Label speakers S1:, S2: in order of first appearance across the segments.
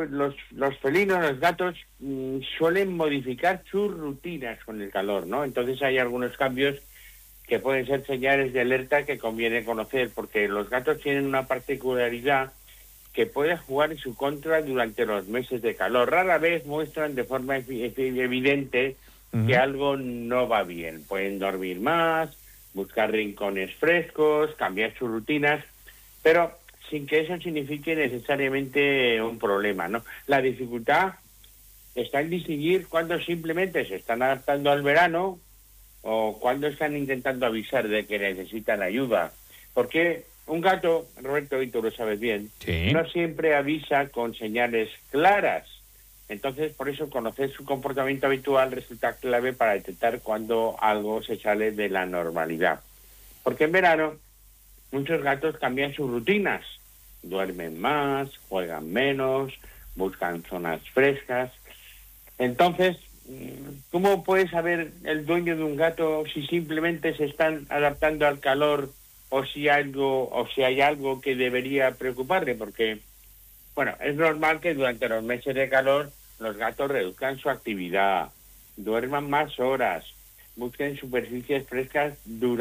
S1: los felinos, los gatos, suelen modificar sus rutinas con el calor, ¿no? Entonces hay algunos cambios que pueden ser señales de alerta que conviene conocer, porque los gatos tienen una particularidad que puede jugar en su contra durante los meses de calor. Rara vez muestran de forma evidente que algo no va bien. Pueden dormir más, buscar rincones frescos, cambiar sus rutinas, pero sin que eso signifique necesariamente un problema, ¿no? La dificultad está en distinguir cuándo simplemente se están adaptando al verano o cuándo están intentando avisar de que necesitan ayuda. Porque un gato, Roberto, y tú lo sabes bien,
S2: Sí.
S1: no siempre avisa con señales claras. Entonces, por eso conocer su comportamiento habitual resulta clave para detectar cuando algo se sale de la normalidad. Porque en verano muchos gatos cambian sus rutinas, duermen más, juegan menos, buscan zonas frescas. Entonces, ¿cómo puede saber el dueño de un gato si simplemente se están adaptando al calor o si hay algo que debería preocuparle? Porque, bueno, es normal que durante los meses de calor los gatos reduzcan su actividad, duerman más horas, busquen superficies frescas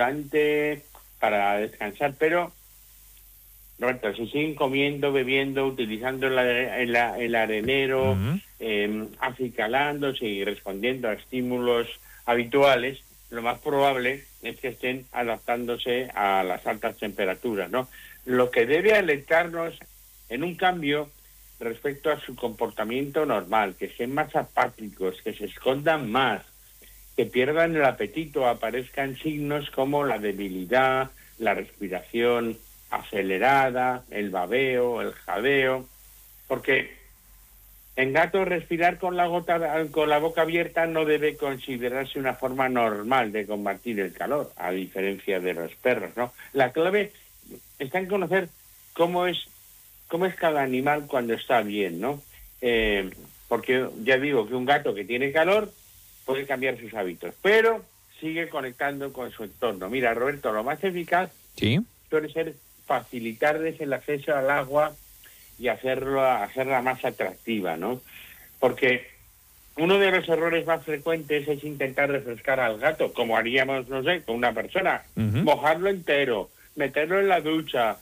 S1: para descansar, pero Roberto, si siguen comiendo, bebiendo, utilizando el arenero, acicalándose y respondiendo a estímulos habituales, lo más probable es que estén adaptándose a las altas temperaturas, ¿no? Lo que debe alertarnos en un cambio respecto a su comportamiento normal, que sean más apáticos, que se escondan más, que pierdan el apetito, aparezcan signos como la debilidad, la respiración acelerada, el babeo, el jadeo, porque en gatos respirar con la boca abierta no debe considerarse una forma normal de combatir el calor, a diferencia de los perros, ¿no? La clave está en conocer cómo es cada animal cuando está bien, ¿no? Porque ya digo que un gato que tiene calor puede cambiar sus hábitos, pero sigue conectando con su entorno. Mira, Roberto, lo más eficaz suele ser facilitarles el acceso al agua y hacerla más atractiva, ¿no? Porque uno de los errores más frecuentes es intentar refrescar al gato, como haríamos, no sé, con una persona, mojarlo entero, meterlo en la ducha.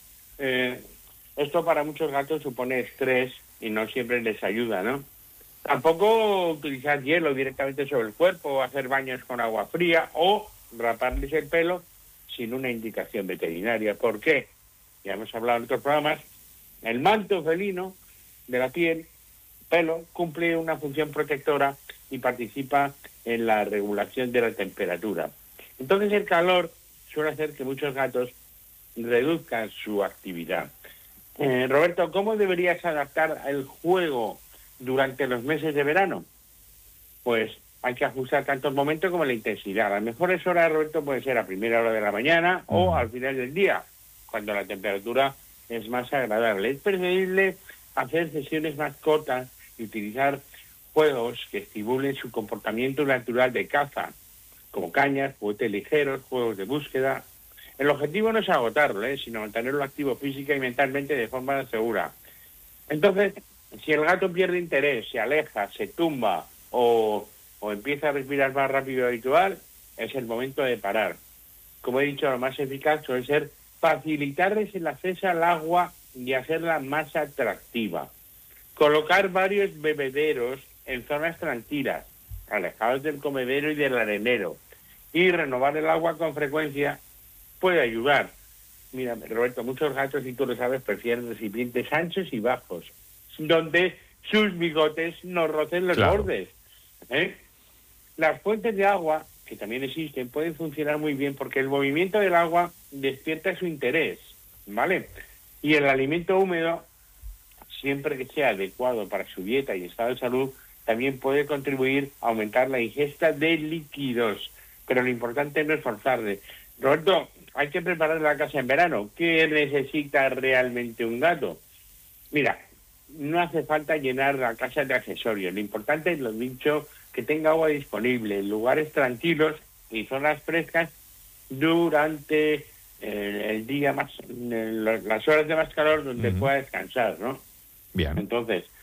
S1: Esto para muchos gatos supone estrés y no siempre les ayuda, ¿no? Tampoco utilizar hielo directamente sobre el cuerpo, o hacer baños con agua fría o raparles el pelo sin una indicación veterinaria. ¿Por qué? Ya hemos hablado en otros programas, el manto felino de la piel, pelo, cumple una función protectora y participa en la regulación de la temperatura. Entonces el calor suele hacer que muchos gatos reduzcan su actividad. Roberto, ¿cómo deberías adaptar el juego durante los meses de verano? Pues hay que ajustar tanto el momento como la intensidad. Las mejores horas, Roberto, pueden ser a primera hora de la mañana o al final del día, cuando la temperatura es más agradable. Es preferible hacer sesiones más cortas y utilizar juegos que estimulen su comportamiento natural de caza, como cañas, juguetes ligeros, juegos de búsqueda. El objetivo no es agotarlo, sino mantenerlo activo física y mentalmente de forma segura. Entonces, si el gato pierde interés, se aleja, se tumba o empieza a respirar más rápido de lo habitual, es el momento de parar. Como he dicho, lo más eficaz suele ser facilitarles el acceso al agua y hacerla más atractiva. Colocar varios bebederos en zonas tranquilas, alejados del comedero y del arenero, y renovar el agua con frecuencia puede ayudar. Mira, Roberto, muchos gatos, y tú lo sabes, prefieren recipientes anchos y bajos, donde sus bigotes no rocen los bordes. Las fuentes de agua, que también existen, pueden funcionar muy bien porque el movimiento del agua despierta su interés, ¿vale? Y el alimento húmedo, siempre que sea adecuado para su dieta y estado de salud, también puede contribuir a aumentar la ingesta de líquidos. Pero lo importante no es forzarle. Roberto, hay que preparar la casa en verano. ¿Qué necesita realmente un gato? Mira, no hace falta llenar la casa de accesorios. Lo importante es, lo dicho, que tenga agua disponible en lugares tranquilos y zonas frescas durante el día las horas de más calor donde pueda descansar, ¿no?
S2: Bien.
S1: Entonces,